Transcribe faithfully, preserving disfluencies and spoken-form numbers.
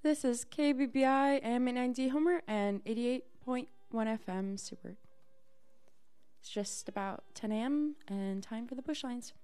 This is K B B I M eight ninety Homer and eighty-eight point one F M Super. It's just about ten a.m. and time for the Bush Lines.